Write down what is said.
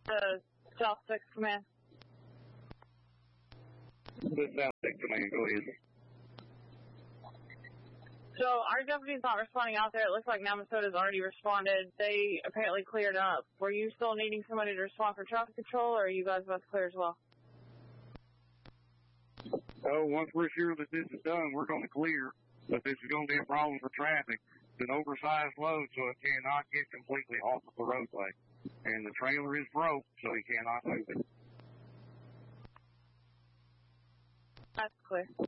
South 6 Command. The South 6 Command, go ahead. So our deputy's not responding out there. It looks like Navasota's already responded. They apparently cleared up. Were you still needing somebody to respond for traffic control, or are you guys both clear as well? Oh, once we're sure that this is done, we're going to clear. But this is going to be a problem for traffic. It's an oversized load, so it cannot get completely off of the roadway. And the trailer is broke, so he cannot move it. That's clear.